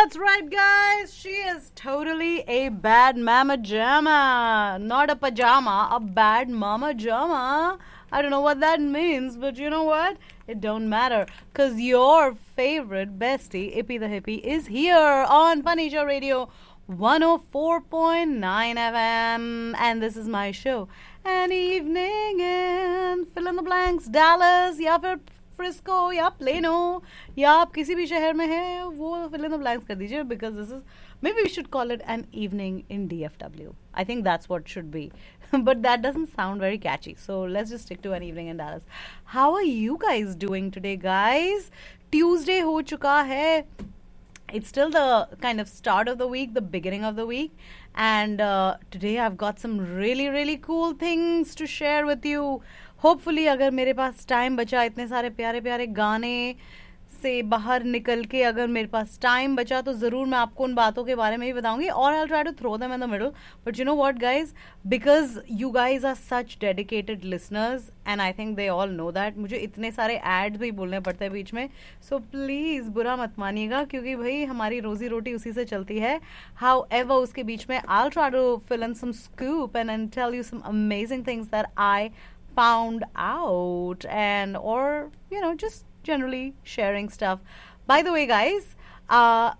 That's right, guys. She is totally a bad mama jamma. Not a pajama, a bad mama jamma. I don't know what that means, but you know what? It don't matter. Because your favorite bestie, Ippy the Hippie, is here on Funny Show Radio 104.9 FM. And this is my show. An evening in fill in the blanks, Dallas, या फिर Frisco या plano या आप किसी भी शहर में हैं वो fill in the blanks कर दीजिए because this is maybe we should call it an evening in DFW. I think that's what should be. But that doesn't sound very catchy. So let's just stick to an evening in Dallas. How are you guys doing today, guys? Tuesday हो चुका है. It's still the kind of start of the week, the beginning of the week. And today I've got some really, really cool things to share with you. Hopefully, अगर मेरे पास time बचा इतने सारे प्यारे प्यारे गाने से बाहर निकल के अगर मेरे पास टाइम बचा तो ज़रूर मैं आपको उन बातों के बारे में ही बताऊंगी और I'll try to throw them in the middle. But you know what, guys? Because you guys are such dedicated listeners and I think they all know that. मुझे इतने सारे ads भी बोलने पड़ते हैं बीच में. So please बुरा मत मानिएगा क्योंकि भाई हमारी रोजी रोटी उसी से चलती है. However, उसके बीच में I'll try to fill in some scoop and then tell you some amazing things that I found out and or you know just generally sharing stuff. By the way, guys,